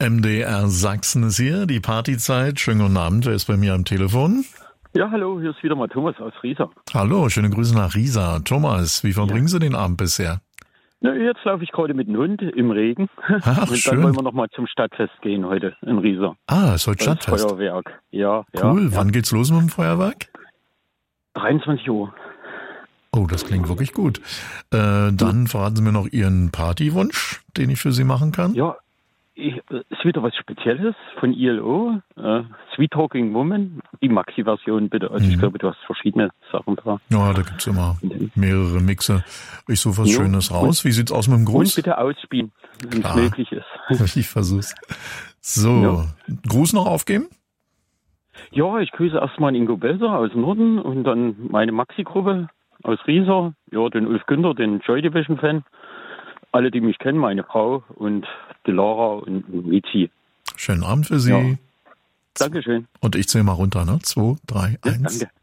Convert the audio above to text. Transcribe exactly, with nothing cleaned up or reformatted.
M D R Sachsen ist hier, die Partyzeit. Schönen guten Abend, wer ist bei mir am Telefon? Ja, hallo, hier ist wieder mal Thomas aus Riesa. Hallo, schöne Grüße nach Riesa. Thomas, wie verbringen ja. Sie den Abend bisher? Na, jetzt laufe ich gerade mit dem Hund im Regen. Ach, und schön. dann wollen wir nochmal zum Stadtfest gehen heute in Riesa. Ah, ist heute Stadtfest. Feuerwerk, ja. Cool, ja, wann ja. geht's los mit dem Feuerwerk? dreiundzwanzig Uhr. Oh, das klingt wirklich gut. Äh, dann verraten Sie mir noch Ihren Partywunsch, den ich für Sie machen kann. Ja, ich, ist wieder was Spezielles von I L O. Äh, Sweet Talking Woman, die Maxi-Version bitte. Also Mhm. ich glaube, du hast verschiedene Sachen da. Ja, da gibt's immer mehrere Mixe. Ich suche was Jo. Schönes raus. Wie sieht's aus mit dem Und Gruß? bitte ausspielen, wenn es Klar. möglich ist. Ich versuch's. So, Ja. Gruß noch aufgeben? Ja, ich grüße erstmal den Ingo Belser aus Norden und dann meine Maxi-Gruppe aus Riesa, ja, den Ulf Günther, den Joy Division-Fan, alle, die mich kennen, meine Frau und die Lara und Mizi. Schönen Abend für Sie. Ja. Dankeschön. Und ich zähle mal runter, ne? Zwei, drei, Ja, eins. danke.